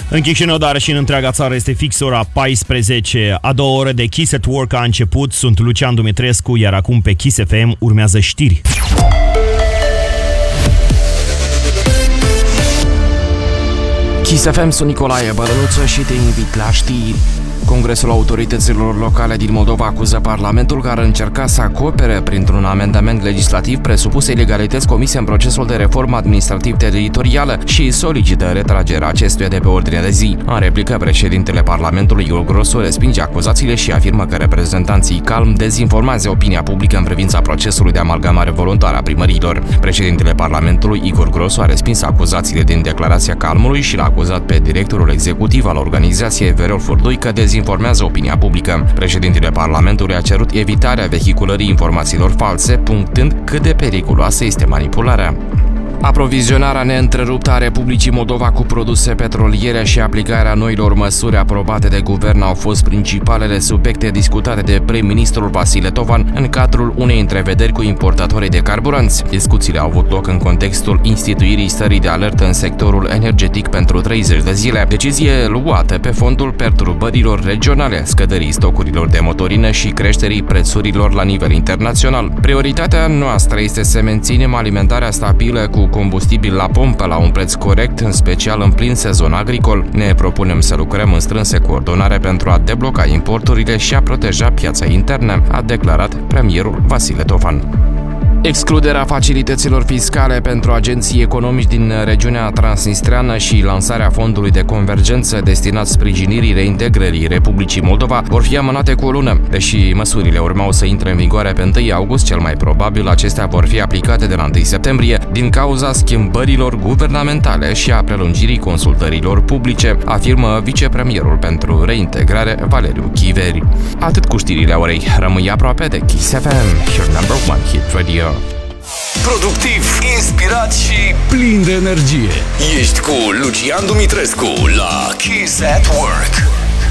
În Chișinău, dar și în întreaga țară este fix ora 14. A doua oră de Kiss at Work a început. Sunt Lucian Dumitrescu, iar acum pe Kiss FM urmează știri. Kiss FM, sunt Nicolae Bălănuță și te invit la știri. Congresul Autorităților Locale din Moldova acuză Parlamentul că ar încerca să acopere printr-un amendament legislativ presupuse ilegalități comise în procesul de reformă administrativ-teritorială și solicită retragerea acestuia de pe ordinea de zi. În replică, președintele Parlamentului Igor Grosu respinge acuzațiile și afirmă că reprezentanții Calm dezinformează opinia publică în privința procesului de amalgamare voluntară a primăriilor. Președintele Parlamentului Igor Grosu a respins acuzațiile din declarația Calmului și l-a acuzat pe directorul executiv al organizației Verel Furdui că dezinformează opinia publică. Președintele Parlamentului a cerut evitarea vehiculării informațiilor false, punctând cât de periculoasă este manipularea. Aprovizionarea neîntreruptă a Republicii Moldova cu produse petroliere și aplicarea noilor măsuri aprobate de guvern au fost principalele subiecte discutate de prim-ministrul Vasile Tovan în cadrul unei întrevederi cu importatorii de carburanți. Discuțiile au avut loc în contextul instituirii stării de alertă în sectorul energetic pentru 30 de zile, decizie luată pe fondul perturbărilor regionale, scăderii stocurilor de motorină și creșterii prețurilor la nivel internațional. Prioritatea noastră este să menținem alimentarea stabilă cu combustibil la pompă la un preț corect, în special în plin sezon agricol. Ne propunem să lucrăm în strânsă coordonare pentru a debloca importurile și a proteja piața internă, a declarat premierul Vasile Tovan. Excluderea facilităților fiscale pentru agenții economici din regiunea transnistreană și lansarea fondului de convergență destinat sprijinirii reintegrării Republicii Moldova vor fi amânate cu o lună. Deși măsurile urmau să intre în vigoare pe 1 august, cel mai probabil acestea vor fi aplicate de la 1 septembrie din cauza schimbărilor guvernamentale și a prelungirii consultărilor publice, afirmă vicepremierul pentru reintegrare Valeriu Chiveri. Atât cu știrile orei. Rămâi aproape de Kiss FM, your number one hit radio. Productiv, inspirat și plin de energie. Ești cu Lucian Dumitrescu la Kiss at Work.